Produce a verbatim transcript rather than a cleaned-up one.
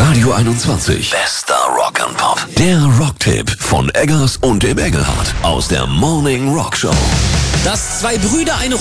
Radio einundzwanzig. Bester Rock and Pop. Der Rocktipp von Eggers und dem Engelhardt aus der Morning Rock Show. Dass zwei Brüder eine